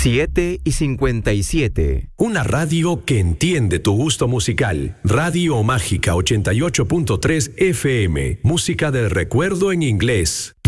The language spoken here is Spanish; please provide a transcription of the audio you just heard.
7:57. Una radio que entiende tu gusto musical. Radio Mágica 88.3 FM. Música del recuerdo en inglés.